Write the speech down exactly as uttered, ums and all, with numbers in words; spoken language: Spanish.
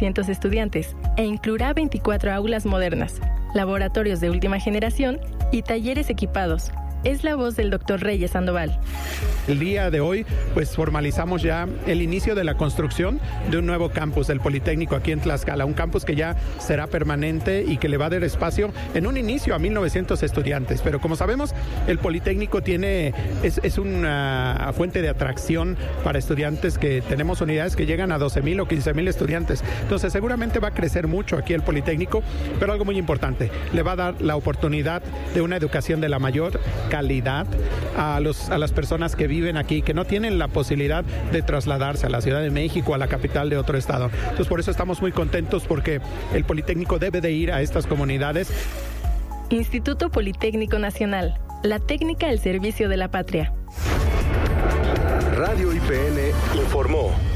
ochocientos estudiantes e incluirá veinticuatro aulas modernas, laboratorios de última generación y talleres equipados. Es la voz del doctor Reyes Sandoval. El día de hoy, pues formalizamos ya el inicio de la construcción de un nuevo campus del Politécnico aquí en Tlaxcala, un campus que ya será permanente y que le va a dar espacio en un inicio a mil novecientos estudiantes. Pero como sabemos, el Politécnico tiene es, es una fuente de atracción para estudiantes, que tenemos unidades que llegan a doce mil o quince mil estudiantes. Entonces seguramente va a crecer mucho aquí el Politécnico, pero algo muy importante, le va a dar la oportunidad de una educación de la mayor calidad a, los, a las personas que viven aquí, que no tienen la posibilidad de trasladarse a la Ciudad de México, a la capital de otro estado. Entonces por eso estamos muy contentos, porque el Politécnico debe de ir a estas comunidades. Instituto Politécnico Nacional, la técnica al servicio de la patria. Radio I P N informó.